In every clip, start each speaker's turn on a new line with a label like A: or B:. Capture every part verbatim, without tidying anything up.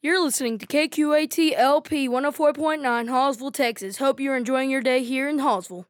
A: You're listening to K Q A T L P one oh four point nine, Hallsville, Texas. Hope you're enjoying your day here in Hallsville.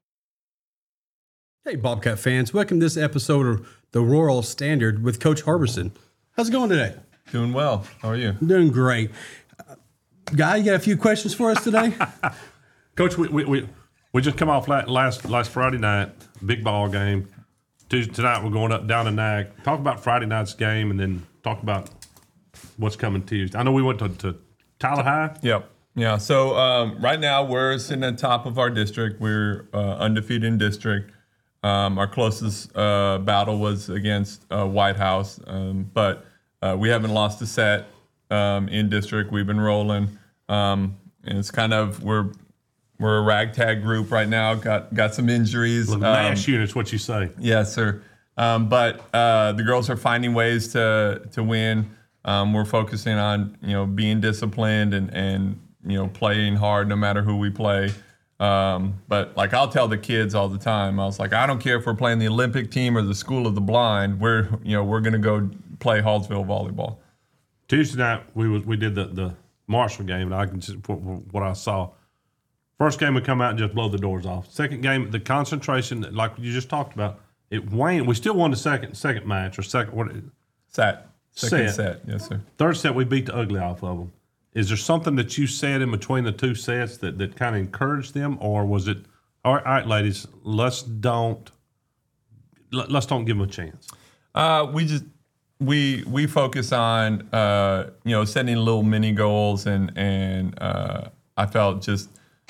B: Hey, Bobcat fans. Welcome to this episode of the Royal Standard with Coach Harbison. How's it going today?
C: Doing well. How are you?
B: I'm doing great. Uh, Guy, you got a few questions for us today?
D: Coach, we, we we we just come off last last Friday night, big ball game. Tuesday, tonight we're going up down to Nag. Talk about Friday night's game and then talk about what's coming Tuesday. I know we went to, to Tyler High.
C: Yep. Yeah. So um, right now we're sitting at the top of our district. We're uh, undefeated in district. Um, our closest uh, battle was against uh, White House, um, but uh, we haven't lost a set um, in district. We've been rolling, um, and it's kind of we're we're a ragtag group right now. Got got some injuries.
D: The mash um, unit's what you say.
C: Yes, sir. Um, but uh, the girls are finding ways to to win. Um, we're focusing on you know being disciplined and and you know playing hard no matter who we play. Um, but like I'll tell the kids all the time, I was like, I don't care if we're playing the Olympic team or the School of the Blind. We're you know we're gonna go play Hallsville volleyball.
D: Tuesday night we was we did the, the Marshall game, and I can just what I saw. First game we come out and just blow the doors off. Second game, the concentration, like you just talked about, it waned. We still won the second second match or second what?
C: Set. Second
D: set.
C: set. Yes, sir.
D: Third set we beat the ugly off of them. Is there something that you said in between the two sets that, that kind of encouraged them, or was it, all right, all right, ladies, let's don't let, let's don't give them a chance?
C: Uh, we just we we focus on uh, you know setting little mini goals, and and uh, I felt just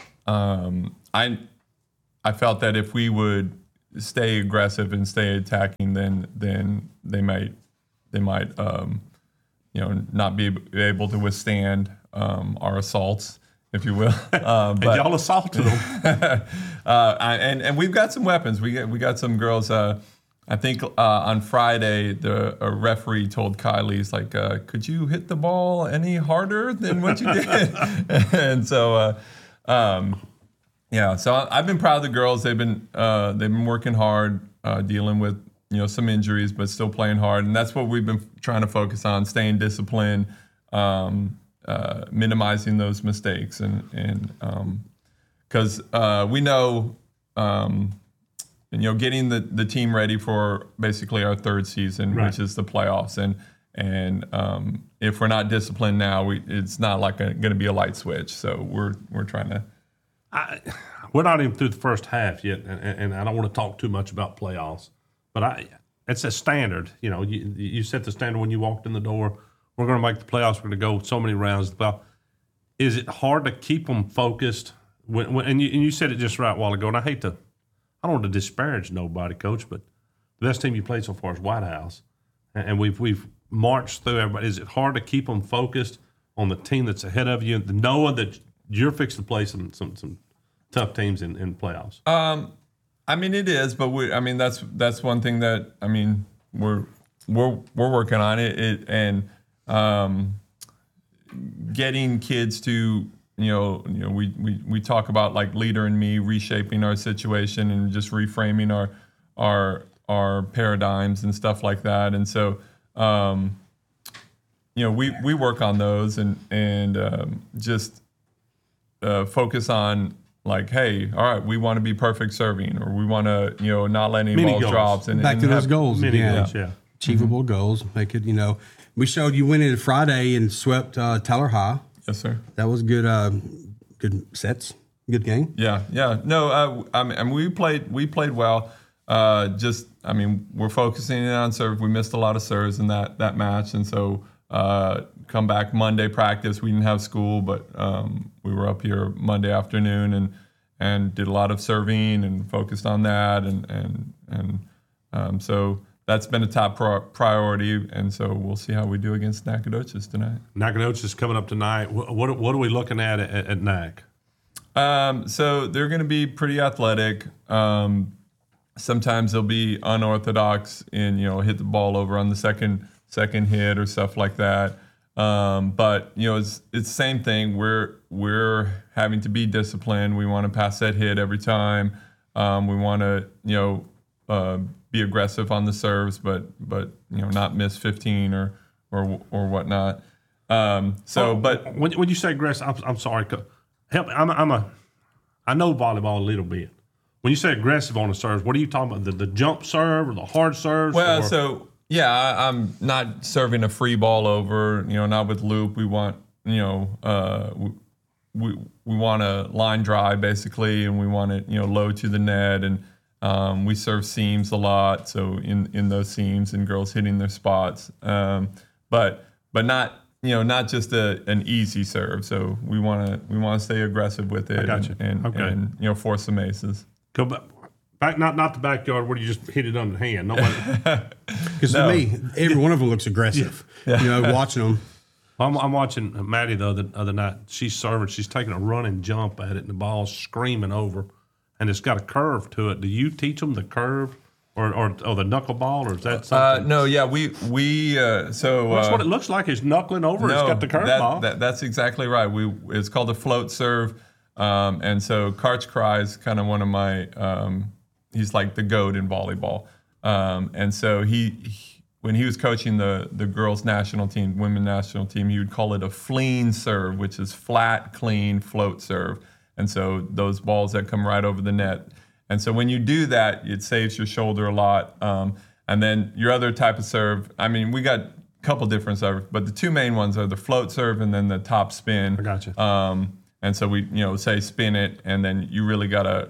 C: um, I I felt that if we would stay aggressive and stay attacking, then then they might they might. Um, you know, not be able to withstand um, our assaults, if you will. Uh, but,
D: and y'all assaulted them.
C: uh, and and we've got some weapons. We got we got some girls. Uh, I think uh, on Friday, the a referee told Kylie, he's like, uh, "Could you hit the ball any harder than what you did?" And so, uh, um, yeah. So I've been proud of the girls. They've been uh, they've been working hard, uh, dealing with. You know, some injuries, but still playing hard. And that's what we've been trying to focus on, staying disciplined, um, uh, minimizing those mistakes. And and because um, uh, we know, um, and, you know, getting the, the team ready for basically our third season, right. which is the playoffs. And and um, if we're not disciplined now, we it's not like going to be a light switch. So we're we're trying to.
D: I, we're not even through the first half yet, and, and I don't want to talk too much about playoffs. But I, it's a standard. You know, you, you set the standard when you walked in the door. We're going to make the playoffs. We're going to go so many rounds. Well, is it hard to keep them focused? When, when, and, you, and you said it just right a while ago, and I hate to, I don't want to disparage nobody, Coach, but the best team you played so far is White House. And, and we've we've marched through everybody. Is it hard to keep them focused on the team that's ahead of you, knowing that you're fixed to play some some, some tough teams in, in playoffs?
C: Um. I mean, it is, but we. I mean, that's that's one thing that I mean we're we're we're working on it. It and um, getting kids to you know you know we, we we talk about like Leader in Me, reshaping our situation and just reframing our our our paradigms and stuff like that. And so um, you know we we work on those and and um, just uh, focus on. Like, hey, all right, we want to be perfect serving, or we want to, you know, not let any
D: Mini
C: balls
D: goals.
C: drop. And,
B: Back
C: and
B: to
C: have,
B: those goals
D: Mini
B: again.
D: goals, yeah.
B: Achievable
C: Mm-hmm.
B: goals. Make it, you know. We showed you winning Friday and swept uh, Tyler High.
C: Yes, sir.
B: That was good. Uh, good sets. Good game.
C: Yeah, yeah. No, uh, I mean, I mean, we played, we played well. Uh, just, I mean, we're focusing in on serve. We missed a lot of serves in that that match, and so uh, come back Monday practice. We didn't have school, but um, we were up here Monday afternoon and. and did a lot of serving and focused on that. And and and um, so that's been a top pro- priority. And so we'll see how we do against Nacogdoches tonight.
D: Nacogdoches is coming up tonight. What, what, what are we looking at at, at N A C?
C: Um, so they're going to be pretty athletic. Um, sometimes they'll be unorthodox and, you know, hit the ball over on the second second hit or stuff like that. Um, but you know, it's it's the same thing. We're we're having to be disciplined. We want to pass that hit every time. Um, we want to you know uh, be aggressive on the serves, but but you know not miss fifteen or or or whatnot. Um, so,
D: Oh,
C: but
D: when, when you say aggressive, I'm, I'm sorry. co- Help me. I'm, a- I'm a. I know volleyball a little bit. When you say aggressive on the serves, what are you talking about? The, the jump serve or the hard serves?
C: well,
D: or,
C: so yeah, I, I'm not serving a free ball over. You know, not with loop. We want you know, uh, we we, we want a line drive basically, and we want it you know low to the net, and um, we serve seams a lot. So in in those seams and girls hitting their spots, um, but but not. You know, not just a an easy serve. So we want to we want to stay aggressive with it.
D: I got you.
C: And, and,
D: Okay.
C: and you know, force some aces.
D: Go back, back not not the backyard where you just hit it under the hand. Nobody.
B: Because
C: No.
B: to me, every one of them looks aggressive. You know, watching them.
D: I'm, I'm watching Maddie the other other night. She's serving. She's taking a running jump at it, and the ball's screaming over, and it's got a curve to it. Do you teach them the curve, or or, or the knuckleball, or is that
C: Uh,
D: something?
C: no, yeah, we we uh, so
D: That's
C: uh,
D: what it looks like. It's knuckling over.
C: no,
D: it's got the curve
C: that,
D: ball.
C: that- that's exactly right. We it's called a float serve, um, and so Karch Cry is kind of one of my. Um, he's like the goat in volleyball, um, and so he, he when he was coaching the the girls national team, women national team, he would call it a flean serve, which is flat, clean float serve, and so those balls that come right over the net. And so when you do that, it saves your shoulder a lot. Um, and then your other type of serve, I mean, we got a couple different serves, but the two main ones are the float serve and then the top spin.
D: I gotcha.
C: Um, and so we, you know, say spin it, and then you really got to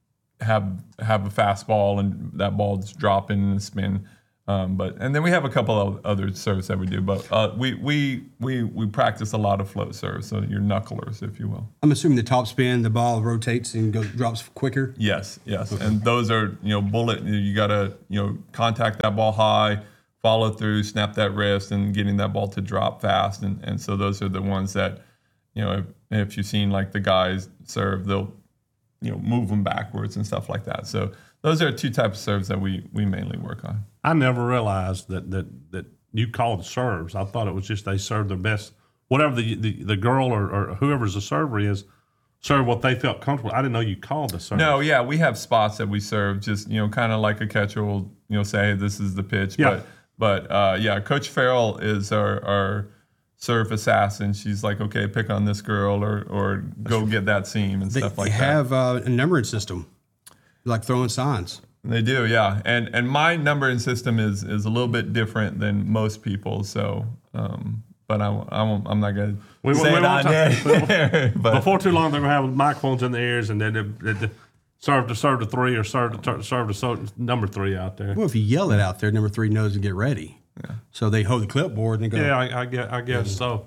C: have have a fast ball, and that ball's dropping and spin. Um, but and then we have a couple of other serves that we do, but uh, we we we we practice a lot of float serves, so your knucklers, if you will.
B: I'm assuming the top spin, the ball rotates and goes drops quicker.
C: Yes, yes, and those are you know bullet. You gotta you know contact that ball high, follow through, snap that wrist, and getting that ball to drop fast. And and so those are the ones that you know if, if you've seen like the guys serve, they'll you know move them backwards and stuff like that. So those are two types of serves that we we mainly work on.
D: I never realized that that that you called serves. I thought it was just they served their best, whatever the the, the girl or, or whoever's the server is, serve what they felt comfortable. I didn't know you called the serve.
C: No, yeah, we have spots that we serve, just you know, kind of like a catcher will, you know, say this is the pitch.
D: Yeah.
C: But but uh, yeah, Coach Farrell is our, our serve assassin. She's like, okay, pick on this girl or or go get that seam and
B: They
C: stuff like
B: have uh, a numbering system, like throwing signs.
C: that. They do, yeah. And and my numbering system is is a little bit different than most people. So, um, but I, I won't, I'm not gonna
D: We- we-
C: say
D: we
C: it
D: won't
C: on
D: talk-
C: there. But
D: Before too long, they're gonna have microphones in their ears, and then they, they, they serve to serve to three or serve to serve to so, number three out there.
B: Well, if you yell it out there, number three knows to get ready. Yeah. So they hold the clipboard and they go.
D: Yeah, I, I guess, I guess so.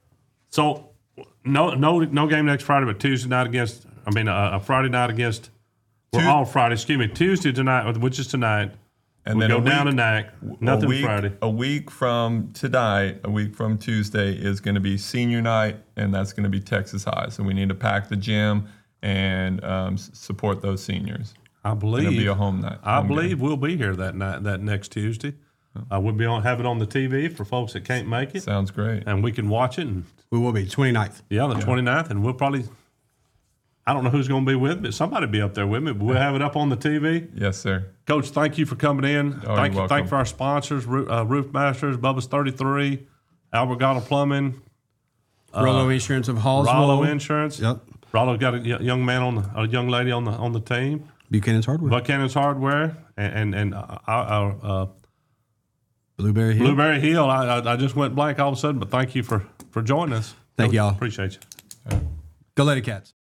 D: So no no no game next Friday, but Tuesday night against. I mean, a, a Friday night against. We're
C: Tues-
D: all Friday. Excuse me, Tuesday tonight, which is tonight.
C: And
D: we
C: then
D: go
C: a
D: down
C: week-
D: to N A C. Nothing
C: a week,
D: Friday.
C: A week from tonight, a week from Tuesday is going to be senior night, and that's going to be Texas High. So we need to pack the gym and um, s- support those seniors.
D: I believe
C: It'll be a home night.
D: I
C: home game.
D: believe we'll be here that night, that next Tuesday. Uh, we'll be on have it on the T V for folks that can't make it,
C: Sounds great.
D: and we can watch it. And
B: We will be twenty-ninth.
D: yeah, the twenty-ninth, and we'll probably. I don't know who's going to be with me. Somebody will be up there with me, but we'll have it up on the T V.
C: Yes, sir.
D: Coach, thank you for coming in.
C: Oh,
D: thank
C: you're
D: you, thank
C: welcome.
D: you for our sponsors, Roo- uh, Roof Masters, Bubba's thirty-three, Albergata Plumbing,
B: Rollo Insurance of Hallsville.
D: Rollo Insurance.
B: Yep.
D: Rollo got a y- young man on the, a young lady on the on the team.
B: Buchanan's Hardware.
D: Buchanan's Hardware and and, and uh, our, uh,
B: Blueberry Hill.
D: Blueberry Hill. I, I I just went blank all of a sudden, but thank you for for joining us.
B: Thank
D: Coach,
B: y'all.
D: Appreciate you.
B: Go Lady Cats.